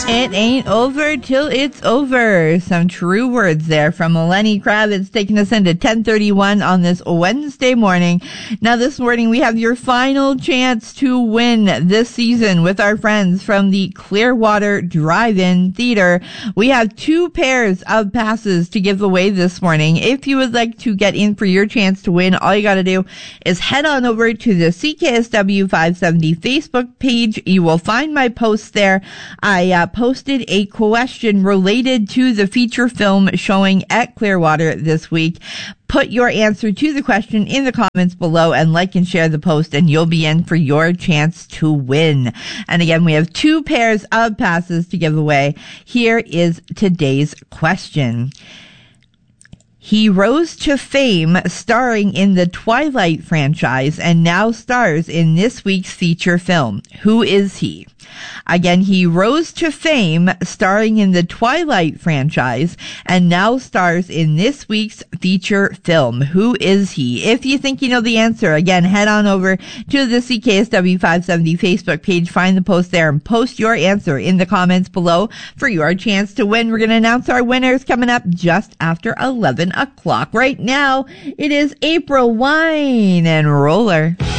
It ain't over till it's over. Some true words there from Lenny Kravitz, taking us into 10:31 on this Wednesday morning. Now this morning we have your final chance to win this season with our friends from the Clearwater Drive-In Theater. We have 2 pairs of passes to give away this morning. If you would like to get in for your chance to win, all you got to do is head on over to the CKSW 570 Facebook page. You will find my post there. I posted a question related to the feature film showing at Clearwater this week. Put your answer to the question in the comments below and like and share the post, and you'll be in for your chance to win. And again, we have 2 pairs of passes to give away. Here is today's question. He rose to fame starring in the Twilight franchise and now stars in this week's feature film. Who is he? Again, he rose to fame starring in the Twilight franchise and now stars in this week's feature film. Who is he? If you think you know the answer, again, head on over to the CKSW 570 Facebook page, find the post there, and post your answer in the comments below for your chance to win. We're going to announce our winners coming up just after 11 o'clock. Right now, it is April Wine and Roller.